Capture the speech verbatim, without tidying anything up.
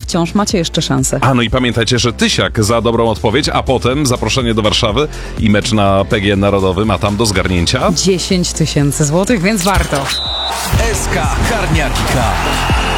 wciąż macie jeszcze szansę. A no i pamiętajcie, że Tysiak za dobrą odpowiedź, a potem zaproszenie do Warszawy i mecz na P G N Narodowy ma tam do zgarnięcia dziesięć tysięcy złotych, więc warto. S K Karniarka.